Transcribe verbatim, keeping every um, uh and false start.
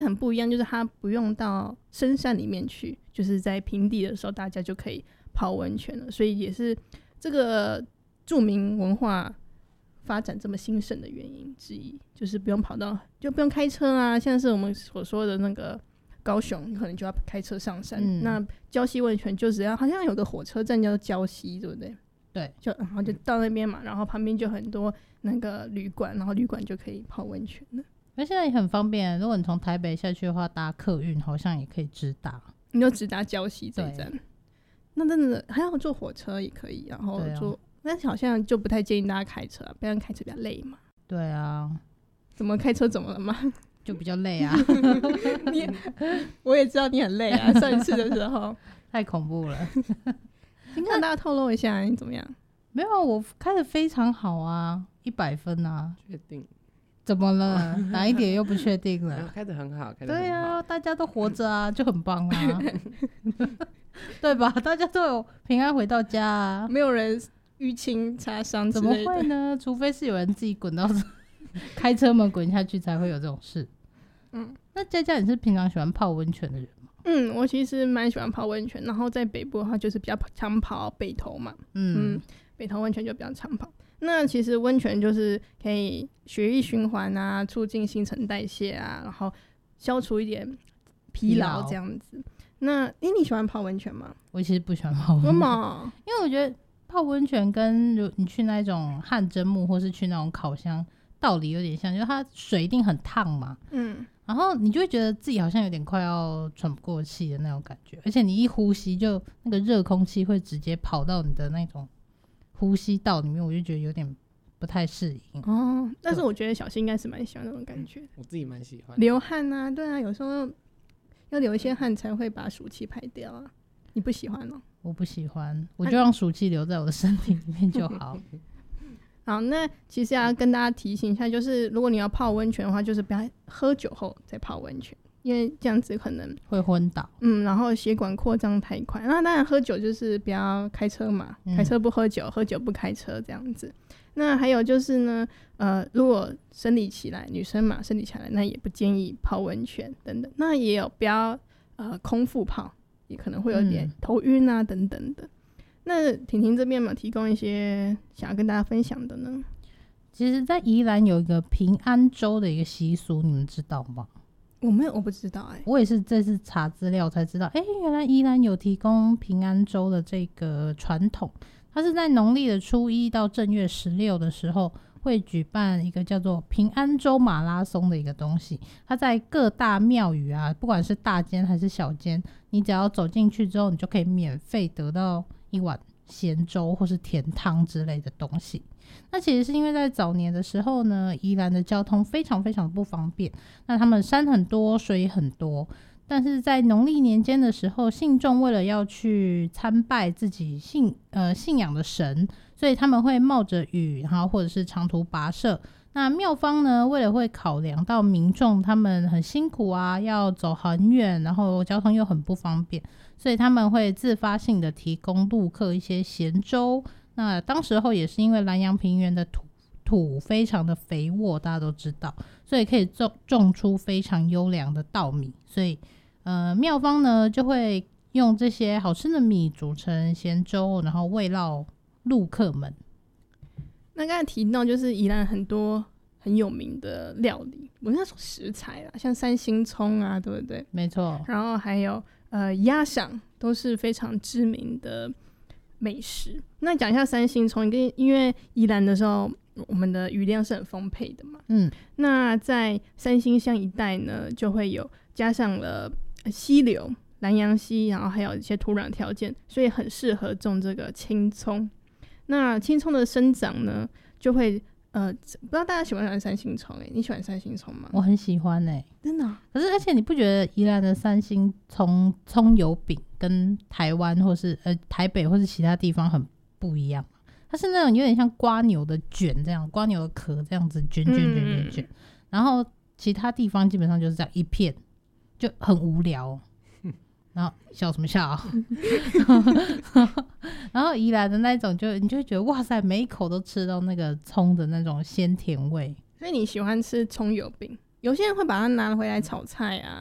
很不一样，就是它不用到深山里面去，就是在平地的时候大家就可以泡温泉了，所以也是这个著名文化发展这么兴盛的原因之一，就是不用跑到就不用开车啊，像是我们所说的那个高雄可能就要开车上山、嗯、那礁溪温泉就只要好像有个火车站叫礁溪，对不对？ 对， 就然后就到那边嘛，然后旁边就很多那个旅馆，然后旅馆就可以泡温泉了。 而现在也很方便，如果你从台北下去的话，搭客运好像也可以直达， 你就直达礁溪这一站。那真的还要坐火车也可以，然后坐、啊、但是好像就不太建议大家开车、啊、不然开车比较累嘛。 对啊，怎么开车怎么了吗？ 就比较累啊你我也知道你很累啊，上一次的时候太恐怖了先跟大家透露一下你怎么样？ 没有，我开得非常好啊，一百分啊。 确定？ 怎么了？哪一点又不确定了？ 开得很好，开得很好。 对啊，大家都活着啊，就很棒啊对吧？大家都有平安回到家啊， 没有人淤青擦伤之类的。 怎么会呢？除非是有人自己滚到开车门滚下去才会有这种事。嗯，那佳佳你是平常喜欢泡温泉的人吗？ 嗯，我其实蛮喜欢泡温泉，然后在北部的话就是比较常跑北投嘛。 嗯, 嗯北投温泉就比较常跑。那其实温泉就是可以血液循环啊，促进新陈代谢啊，然后消除一点疲劳这样子。那、欸、你喜欢泡温泉吗？ 我其实不喜欢泡温泉。为什么？因为我觉得泡温泉跟你去那种汗蒸木或是去那种烤箱道理有点像，就是它水一定很烫嘛，嗯，然后你就会觉得自己好像有点快要喘不过气的那种感觉，而且你一呼吸就那个热空气会直接跑到你的那种呼吸道里面，我就觉得有点不太适应哦。但是我觉得小新应该是蛮喜欢那种感觉、嗯、 我自己蛮喜欢流汗啊，对啊，有时候要流一些汗才会把暑气排掉啊。你不喜欢哦？ 我不喜欢，我就让暑气留在我的身体里面就好好，那其实要跟大家提醒一下，就是如果你要泡温泉的话，就是不要喝酒后再泡温泉，因为这样子可能会昏倒， 嗯，然后血管扩张太快。那当然喝酒就是不要开车嘛、嗯、开车不喝酒，喝酒不开车这样子。那还有就是呢，呃，如果生理期来，女生嘛生理期来，那也不建议泡温泉等等。那也有不要呃空腹泡，也可能会有点头晕啊、嗯、等等的。那婷婷这边有没有提供一些想要跟大家分享的呢？ 其实在宜兰有一个平安粥的一个习俗，你们知道吗？ 我没有，我不知道哎、欸。 我也是这次查资料才知道，哎、欸，原来宜兰有提供平安粥的这个传统。它是在农历的初一到正月十六的时候会举办一个叫做平安粥马拉松的一个东西。它在各大庙宇啊，不管是大间还是小间，你只要走进去之后，你就可以免费得到一碗咸粥或是甜汤之类的东西。那其实是因为在早年的时候呢，宜兰的交通非常非常不方便，那他们山很多水很多，但是在农历年间的时候，信众为了要去参拜自己信呃信仰的神，所以他们会冒着雨，然后或者是长途跋涉。那庙方呢，为了会考量到民众他们很辛苦啊，要走很远，然后交通又很不方便，所以他们会自发性的提供路客一些咸粥。那当时候也是因为南阳平原的土土非常的肥沃，大家都知道，所以可以种种出非常优良的稻米，所以呃庙方呢就会用这些好吃的米煮成咸粥，然后慰劳路客们。 那刚才提到就是宜兰很多很有名的料理，我那说食材啦，像三星葱啊，对不对？ 没错。 然后还有呃鸭掌，都是非常知名的美食。那讲一下三星葱，因为宜兰的时候我们的雨量是很丰沛的嘛，嗯，那在三星乡一带呢，就会有加上了溪流南洋溪，然后还有一些土壤条件，所以很适合种这个青葱。那青葱的生长呢，就会呃，不知道大家喜欢不喜欢三星葱？哎，你喜欢三星葱吗？ 我很喜欢哎、欸， 真的、啊。 可是而且你不觉得宜兰的三星葱葱油饼跟台湾或是呃台北或是其他地方很不一样？它是那种有点像蝸牛的卷这样，蝸牛的壳这样子卷卷卷卷卷、嗯，然后其他地方基本上就是这样一片，就很无聊。然后笑什么笑、啊？然后宜兰的那种就，就你就会觉得哇塞，每一口都吃到那个葱的那种鲜甜味。 所以你喜欢吃葱油饼？ 有些人会把它拿回来炒菜啊，